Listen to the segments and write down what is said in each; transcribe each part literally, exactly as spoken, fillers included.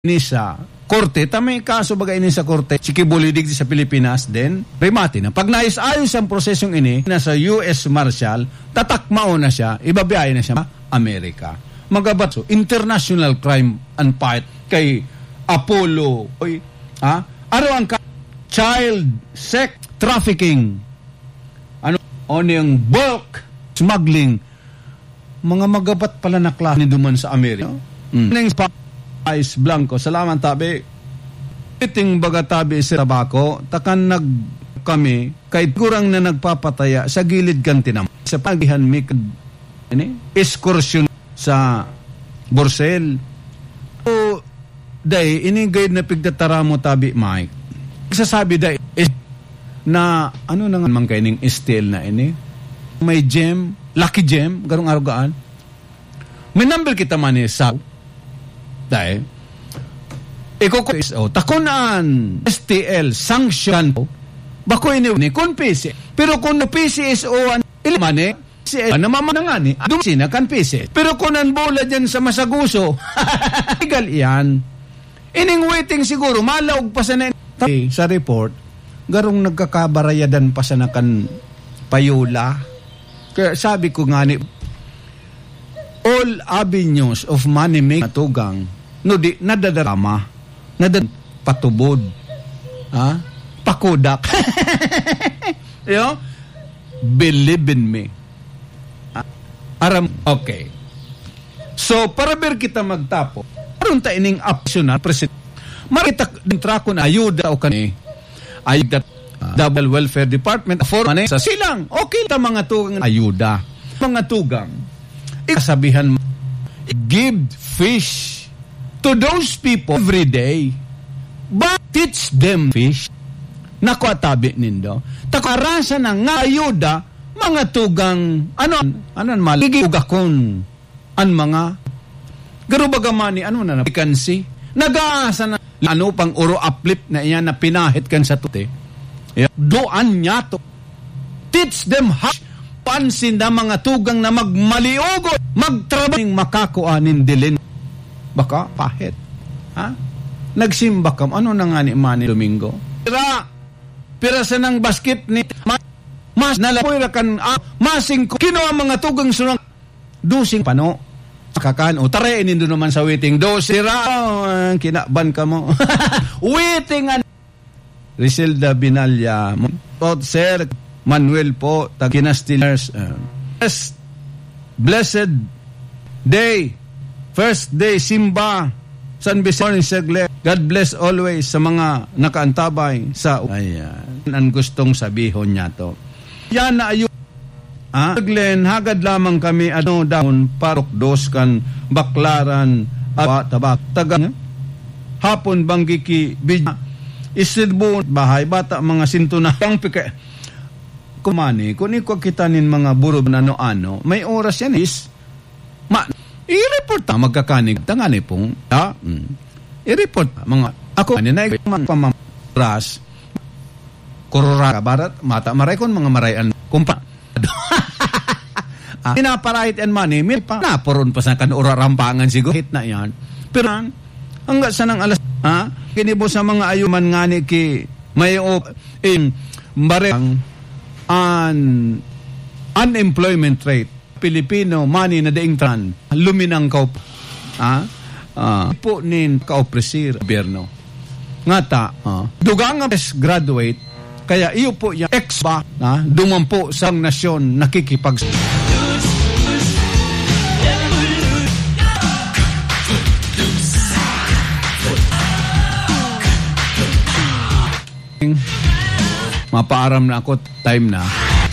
ini sa korte, tamay kaso bagay ini sa korte, sikibulidig sa Pilipinas, then, primati na. Pag naisayos ang prosesong ini, nasa U S Marshal, tatakmao na siya, ibabiyay na siya, Amerika. Magabat, so, international crime and fight kay Apollo, oy, ha? Ano ang ka- child sex trafficking, ano, o yung bulk smuggling, mga magabat pala na klase ni duman sa Amerika. Mm. Ice Blanco, salamat tabi. Iting baga tabi sa tabako, takan nag kami, kahit kurang na nagpapataya sa gilid kantinam. Sa pagihan mi, ini, excursion sa Borsel. O, day, ini guide na pigdatara mo tabi, Mike. Sasabi day, is, na, ano na nga man kaining steel na ini? May gem, lucky gem, garong arugaan. May number kita man eh, sa dahil, ikukulis o, takunan, S T L, sanction po, bako ini, kun P C. Pero kung P C S O, ilimane, si L, namamanangan eh, dumsina kan P C S. Pero kung nanbola dyan sa masaguso, legal yan. Ining waiting siguro, malaog pa sa na, sa report, garong nagkakabarayadan pa sa nakan payula. Kaya sabi ko nga ni, all avenues of money make natugang, no di, nadadarama, nadad patubod, ha? Pakodak. Yo? Believe in me. Ah, aram, okay. So, para ber kita magtapo, aron ta ining optional president, marita dintrakon ayuda o kani, ayuda, uh, double welfare department, for money, sa silang, okay ta mga tugang ayuda. Mga tugang, ikasabihan, give fish to those people every day, but teach them fish. Naku atabi nindo. Takarasa na nga ayuda, mga tugang, ano, ano, maligi ugakon, an mga, garubagamani, ano na, vacancy, nag-aasa na, ano pang uro uplift na iyan na pinahit kan sa tute, doan niya to. Teach them how, pansin na mga tugang na magmaliugo, magtrabang makakuanin dilin. Baka pahit. Ha? Nagsimba ka, ano na nga ni Manny Domingo? Pira, pira sa nang basket ni mas, mas nalapoy kan ah, masing ko, kino ang mga tugang sunang dusing pano, kakan, o tarayin nindo naman sa waiting, dosira, oh, kinaban ka mo. Waiting an Riselda Binalya, Tot Sir Manuel po, Taginastilers, uh, blessed, blessed day, first day, Simba, San Vicente Segle. God bless always sa mga nakaantabay sa ayan. Ang gustong sabihon niya to. Yan na ayun. Ah, Glen, hagad lamang kami ano dahon parok dos kan baklaran at tabak tagang hapon banggiki bidya isidbo bahay bata mga sintunang pika kumani kung ikaw kitanin mga burog na ano-ano may oras yan is ma i-report ta magkakanig tangani pong ha mm. i-report mga ako ani na pamaras korora barat mata maray kon mga marayan kumpa ah, pinaparahit and money may pa naporon pa sa kanura rampangan siguro hit na yan pero hanggang sa nang alas ha kinibo sa mga ayuman ngani ki may op in bareng an unemployment rate Pilipino money na daing tran luminang kaup ha uh, po nin kaopresir gobyerno ngata uh, dugang best graduate kaya iyo po yung ex ba ha dumampo sa nasyon nakikipag mapaaram na ako time na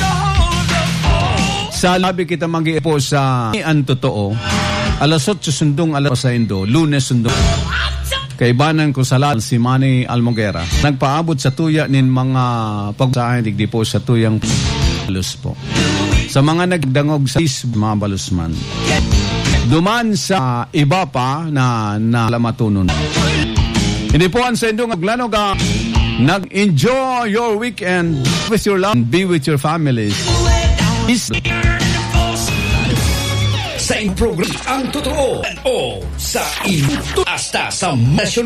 sa labi kita mag-iipo sa ang totoo alas otso sundong alas sa Indo Lunes sundong kaibanan ko sa lahat si Manny Almoguera nagpaabot sa tuya nin mga pagsahin digdi po sa tuyang balus po sa mga nagdangog sa mga balusman duman sa iba pa na nalamatunon hindi po ang sa Indo naglano ka nag-enjoy your weekend with your love and be with your families. sa imong program ang totoo o sa imo hasta sa National